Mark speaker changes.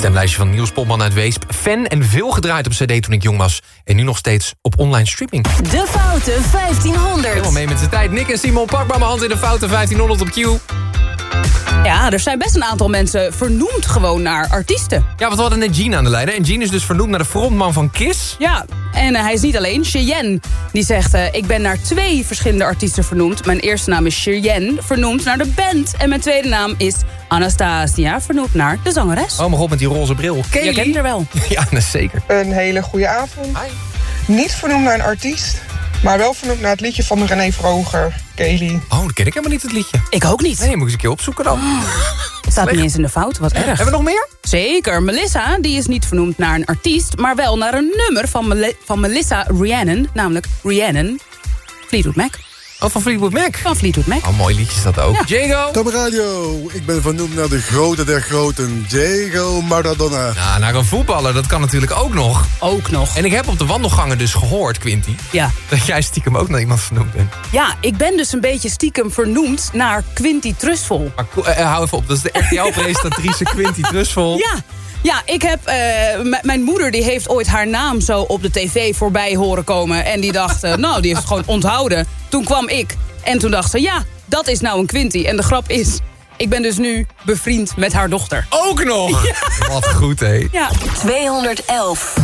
Speaker 1: stemlijstje van Niels Polman uit Weesp. Fan en veel gedraaid op cd toen ik jong was. En nu nog steeds op online streaming.
Speaker 2: De Foute 1500.
Speaker 1: Helemaal mee met zijn tijd. Nick en Simon, pak maar mijn hand in de Foute 1500 op Q.
Speaker 3: Ja, er zijn best een aantal mensen vernoemd gewoon naar artiesten.
Speaker 1: Ja, want we hadden net Gene aan de lijn. En Gene is dus vernoemd naar de frontman van Kiss.
Speaker 3: Ja, en hij is niet alleen. Cheyenne, die zegt... ik ben naar 2 verschillende artiesten vernoemd. Mijn eerste naam is Cheyenne, vernoemd naar de band. En mijn tweede naam is Anastasia, vernoemd naar de zangeres.
Speaker 1: Oh mijn god, met die roze bril.
Speaker 3: Je kent haar wel.
Speaker 1: Ja, dat is zeker.
Speaker 4: Een hele goede avond.
Speaker 1: Hi.
Speaker 4: Niet vernoemd naar een artiest, maar wel vernoemd naar het liedje van René Vroger, Kelly.
Speaker 1: Oh, dat ken ik helemaal niet, het liedje.
Speaker 3: Ik ook niet.
Speaker 1: Nee, moet ik eens een keer opzoeken dan.
Speaker 3: Het staat niet eens in de fout, wat erg.
Speaker 1: Hebben we nog meer?
Speaker 3: Zeker, Melissa, die is niet vernoemd naar een artiest... maar wel naar een nummer van Melissa Rhiannon, namelijk Rhiannon, Fleetwood Mac.
Speaker 1: Oh, van Fleetwood Mac.
Speaker 3: Van Fleetwood Mac.
Speaker 1: Oh, mooi liedje is dat ook.
Speaker 3: Ja.
Speaker 1: Diego.
Speaker 5: Top Radio, ik ben vernoemd naar de grote der groten, Diego Maradona.
Speaker 1: Nou, naar een voetballer, dat kan natuurlijk ook nog.
Speaker 3: Ook nog.
Speaker 1: En ik heb op de wandelgangen dus gehoord, Quinty...
Speaker 3: Ja.
Speaker 1: dat jij stiekem ook naar iemand vernoemd bent.
Speaker 3: Ja, ik ben dus een beetje stiekem vernoemd naar Quinty Trustful.
Speaker 1: Maar hou even op, dat is de RTL-presentatrice Quinty Trustful.
Speaker 3: Ja, ik heb... mijn moeder die heeft ooit haar naam zo op de tv voorbij horen komen. En die dacht, nou, die heeft het gewoon onthouden. Toen kwam ik. En toen dacht ze, ja, dat is nou een Quinty. En de grap is, ik ben dus nu bevriend met haar dochter.
Speaker 1: Ook nog? Ja. Wat goed, hé.
Speaker 3: Ja.
Speaker 2: 211.